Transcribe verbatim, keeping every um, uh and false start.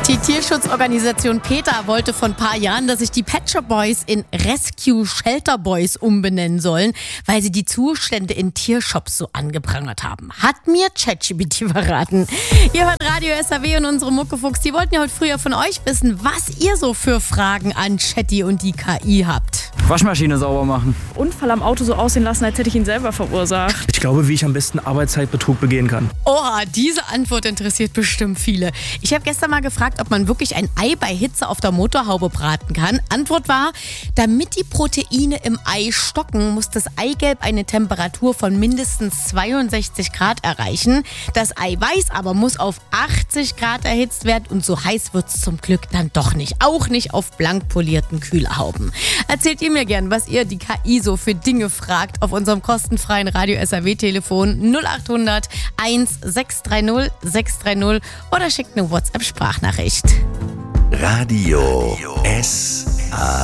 Die Tierschutzorganisation PETA wollte vor ein paar Jahren, dass sich die Pet Shop Boys in Rescue Shelter Boys umbenennen sollen, weil sie die Zustände in Tiershops so angeprangert haben. Hat mir ChatGPT verraten. Ihr hört Radio S A W und unsere Muckefuchs, die wollten ja heute früher von euch wissen, was ihr so für Fragen an Chatty und die K I habt. Waschmaschine sauber machen. Unfall am Auto so aussehen lassen, als hätte ich ihn selber verursacht. Ich glaube, wie ich am besten Arbeitszeitbetrug begehen kann. Oha, diese Antwort interessiert bestimmt viele. Ich habe gestern mal gefragt, ob man wirklich ein Ei bei Hitze auf der Motorhaube braten kann. Antwort war, damit die Proteine im Ei stocken, muss das Eigelb eine Temperatur von mindestens zweiundsechzig Grad erreichen. Das Eiweiß aber muss auf achtzig Grad erhitzt werden und so heiß wird es zum Glück dann doch nicht. Auch nicht auf blank polierten Kühlhauben. Erzählt ihr mir gern, was ihr die K I so für Dinge fragt auf unserem kostenfreien Radio S A W Telefon null acht hundert eins sechs drei null sechs drei null oder schickt eine WhatsApp-Sprachnachricht. Radio S A W.